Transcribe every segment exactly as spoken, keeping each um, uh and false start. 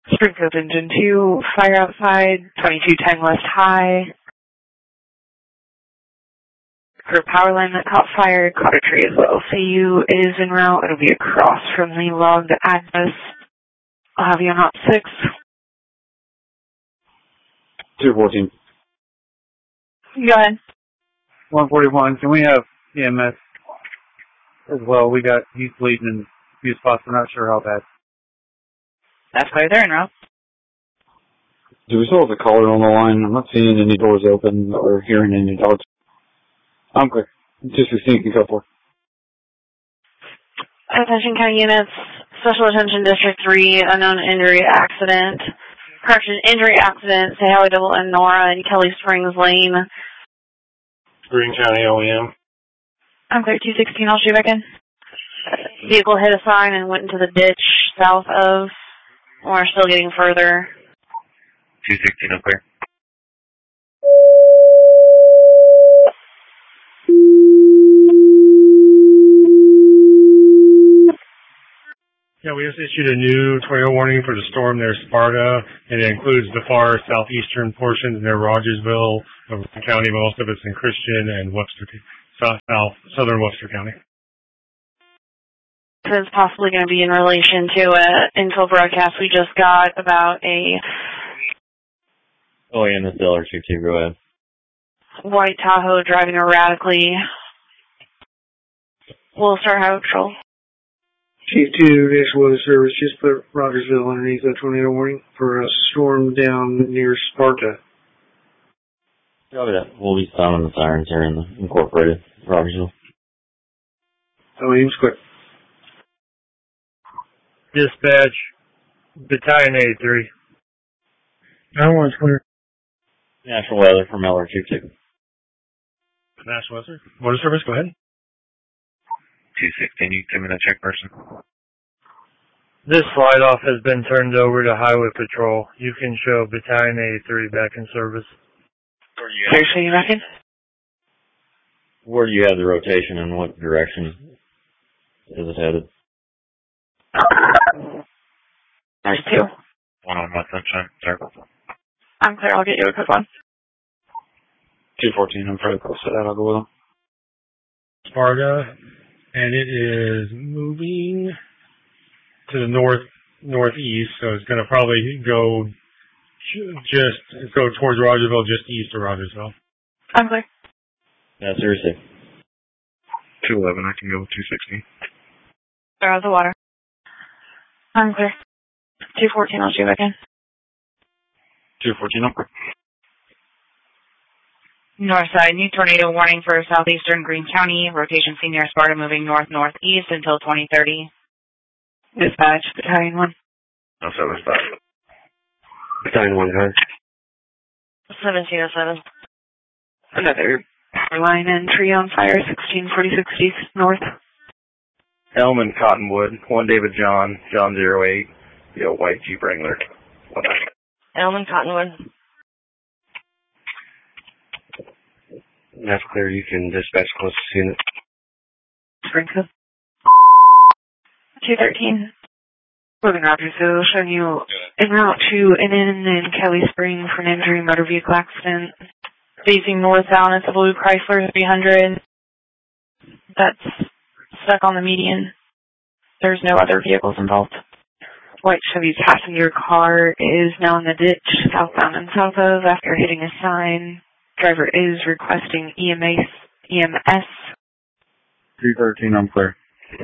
Springfield Engine two, fire outside, twenty-two ten West High. For power line that caught fire, caught a tree as well. C U is en route. It'll be across from the logged address. I'll have you on hot six. two fourteen. Go ahead. one forty-one, can we have E M S as well? We got heat bleeding in a few spots. I'm not sure how bad. That's why they're en route. Do we still have the caller on the line? I'm not seeing any doors open or hearing any dogs. I'm clear. Just sixteen can go for. Attention county units, special attention District three, unknown injury accident. Correction, injury accident, say highway double N Nora in Kelly Springs Lane. Greene County O E M. I'm clear, two sixteen, I'll shoot back in. Vehicle hit a sign and went into the ditch south of. We're still getting further. two sixteen, I'm clear. Yeah, we just issued a new tornado warning for the storm near Sparta, and it includes the far southeastern portions near Rogersville, of the county. Most of it's in Christian and Webster, south, south, southern Webster County. This is possibly going to be in relation to an info broadcast we just got about a Oh, yeah, that's the L R two two, go ahead. white Tahoe driving erratically. We'll start highway patrol. Chief two, National Weather Service just put Rogersville underneath a tornado warning for a storm down near Sparta. Copy that. We'll be sounding the sirens here in the incorporated Rogersville. Oh, aim's quick. Dispatch, Battalion eighty-three. nine one clear. National Weather from L R two two. National Weather? Weather Service, go ahead. two sixteen, you give me that check person. This slide-off has been turned over to Highway Patrol. You can show Battalion eighty-three back in service. Where do you Clear, so you reckon? Where do you have the rotation and what direction is it headed? There's two. One on my sunshine, sir. I'm clear, I'll get you a quick one. two fourteen, I'm fairly close to that. I'll go with them. Sparta, and it is moving to the north northeast, so it's going to probably go ju- just go towards Rogersville, just east of Rogersville. I'm clear. Yeah, seriously. two eleven, I can go with two sixteen. They're out of the water. I'm clear. two fourteen, I'll shoot back in. two fourteen, I'm clear. North side, new tornado warning for southeastern Greene County. Rotation senior Sparta moving north-northeast until twenty thirty. Dispatch, Battalion one. No, seven stop. Battalion one, guys. seventeen oh seven. Another power line entry on fire, sixteen forty-six east north. Elman Cottonwood, one David John, John zero eight, yo, white Jeep Wrangler. One Elman Cottonwood. That's clear. You can dispatch closest unit. Springfield. two thirteen. Moving Rogersville, showing you en route to an inn in Kelly Springs for an injury motor vehicle accident. Facing northbound, it's a blue Chrysler three hundred. That's stuck on the median. There's no other vehicles involved. White Chevy passenger car is now in the ditch, southbound and south of, after hitting a sign. Driver is requesting E M S. E M S. three thirteen, I'm clear.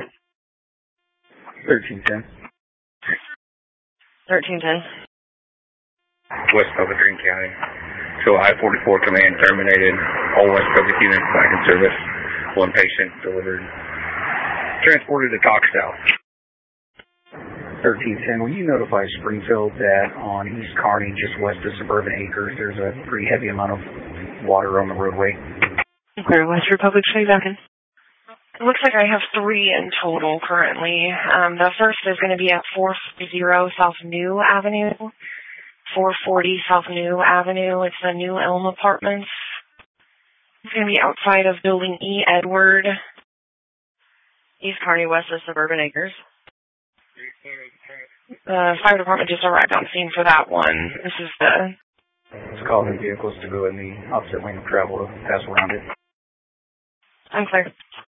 thirteen ten. thirteen ten. West Public Greene County. So I forty-four command terminated. All West Public units back in service. One patient delivered. Transported to Cox South. thirteen ten, will you notify Springfield that on East Kearney, just west of Suburban Acres, there's a pretty heavy amount of water on the roadway? Clear, West Republic, show you back in. It looks like I have three in total currently. Um, the first is going to be at four forty South New Avenue. four forty South New Avenue. It's the New Elm Apartments. It's going to be outside of Building E. Edward. East Kearney, west of Suburban Acres. The fire department just arrived on scene for that one. This is the... It's calling the vehicles to go in the opposite lane of travel to pass around it. I'm clear.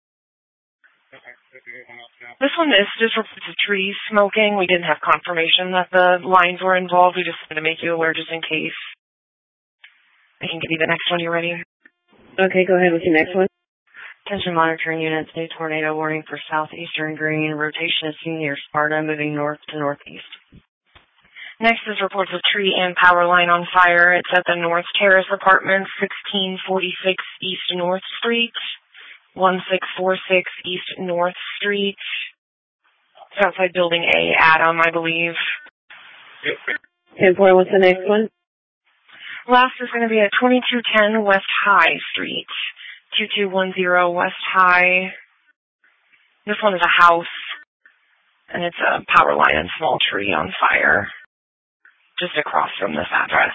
This one is just reports of trees smoking. We didn't have confirmation that the lines were involved. We just wanted to make you aware just in case. I can give you the next one. You ready? Okay, go ahead with your next one. Attention monitoring units, new tornado warning for southeastern Green. Rotation is seen near Sparta, moving north to northeast. Next is reports of tree and power line on fire. It's at the North Terrace Apartments, sixteen forty-six East North Street, sixteen forty-six East North Street. It's outside Building A, Adam, I believe. ten four, what's the next one? Last is going to be at twenty-two ten West High Street, twenty-two ten West High. This one is a house, and it's a power line and small tree on fire, just across from this address.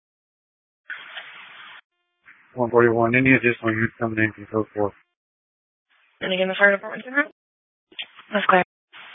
one forty-one, any additional units coming in from code four? And again, the fire department's in route. That's clear.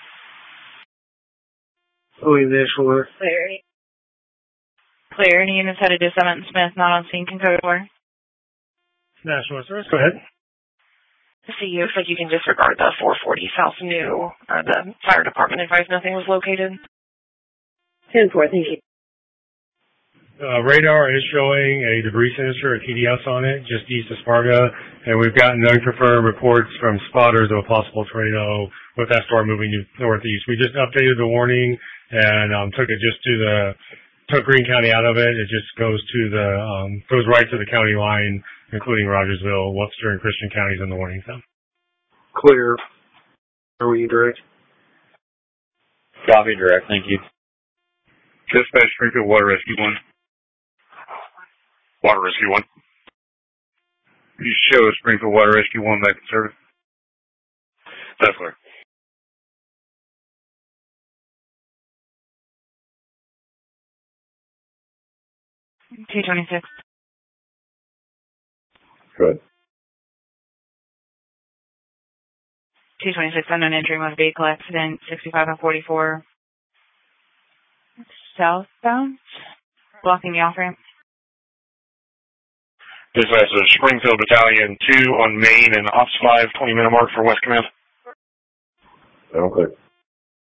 Oh, initial. Clear. Clear. Any units headed to seventh Smith, not on scene, can code four. National Service, go ahead. See, you looks like you can disregard the four forty South New. Uh, the fire department advised nothing was located. ten four, thank you. Uh, radar is showing a debris sinister, a T D S on it, just east of Sparta, and we've gotten unconfirmed reports from spotters of a possible tornado with that storm moving northeast. We just updated the warning and um, took it just to the, took Greene County out of it. It just goes to the, um, goes right to the county line, including Rogersville, Webster, and Christian counties in the warning zone. Clear. Are we direct? Copy, direct, thank you. Dispatch Springfield Water Rescue one. Water Rescue one. You show Springfield Water Rescue one back in service. That's clear. two twenty-six. Good. two twenty-six, unknown entry, motor vehicle accident, sixty-five and forty-four. Southbound, blocking the off-ramp. Dispatch is Springfield Battalion two on Main and Ops five, twenty minute mark for West Command. Sound clear.